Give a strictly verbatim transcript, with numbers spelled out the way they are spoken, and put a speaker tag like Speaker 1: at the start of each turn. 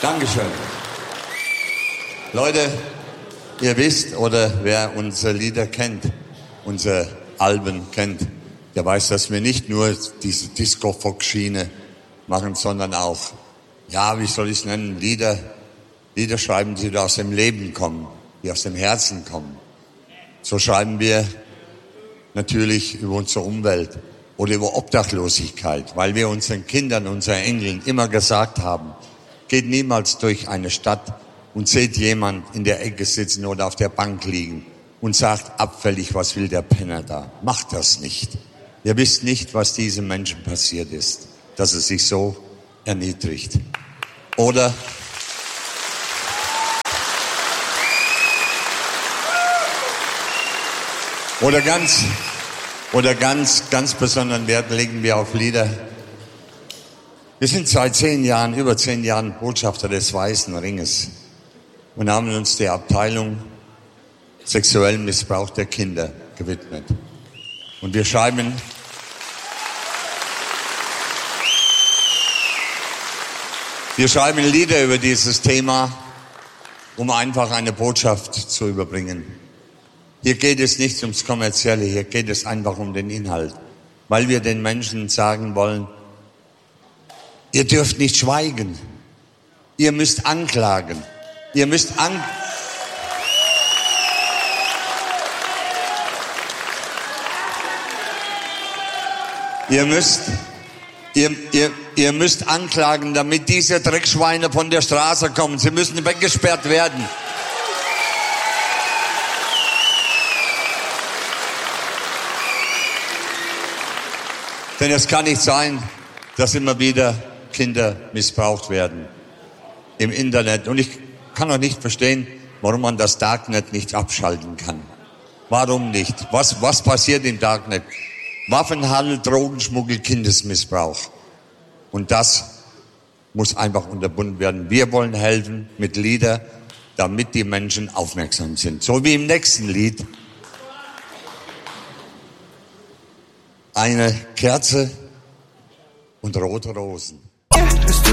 Speaker 1: Dankeschön. Leute, ihr wisst, oder wer unsere Lieder kennt, unsere Alben kennt, der weiß, dass wir nicht nur diese Disco-Fox-Schiene machen, sondern auch, ja, wie soll ich es nennen, Lieder, Lieder schreiben, die aus dem Leben kommen, die aus dem Herzen kommen. So schreiben wir natürlich über unsere Umwelt oder über Obdachlosigkeit, weil wir unseren Kindern, unseren Enkeln immer gesagt haben, geht niemals durch eine Stadt und seht jemand in der Ecke sitzen oder auf der Bank liegen und sagt abfällig, was will der Penner da? Macht das nicht. Ihr wisst nicht, was diesem Menschen passiert ist, dass er sich so erniedrigt. Oder Oder ganz, oder ganz, ganz besonderen Wert legen wir auf Lieder. Wir sind seit zehn Jahren, über zehn Jahren Botschafter des Weißen Ringes und haben uns der Abteilung sexuellen Missbrauch der Kinder gewidmet. Und wir schreiben, wir schreiben Lieder über dieses Thema, um einfach eine Botschaft zu überbringen. Hier geht es nicht ums Kommerzielle, hier geht es einfach um den Inhalt. Weil wir den Menschen sagen wollen, ihr dürft nicht schweigen. Ihr müsst anklagen. Ihr müsst an... Ihr müsst, ihr, ihr, ihr müsst anklagen, damit diese Dreckschweine von der Straße kommen. Sie müssen weggesperrt werden. Denn es kann nicht sein, dass immer wieder Kinder missbraucht werden im Internet. Und ich kann auch nicht verstehen, warum man das Darknet nicht abschalten kann. Warum nicht? Was, was passiert im Darknet? Waffenhandel, Drogenschmuggel, Kindesmissbrauch. Und das muss einfach unterbunden werden. Wir wollen helfen mit Liedern, damit die Menschen aufmerksam sind. So wie im nächsten Lied. Eine Kerze und rote Rosen.